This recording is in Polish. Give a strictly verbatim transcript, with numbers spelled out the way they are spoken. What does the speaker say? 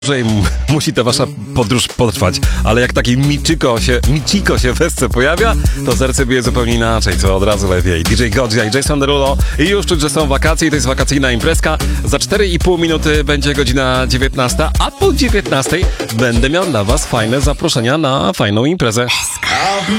Dłużej musi ta wasza podróż potrwać, ale jak taki Michiko się, Michiko się w esce pojawia, to serce bije zupełnie inaczej, co od razu lepiej. D J Godzia i Jason Derulo i już czuć, że są wakacje i to jest wakacyjna imprezka. Za cztery i pół minuty będzie godzina dziewiętnasta, a po dziewiętnastej będę miał dla was fajne zaproszenia na fajną imprezę.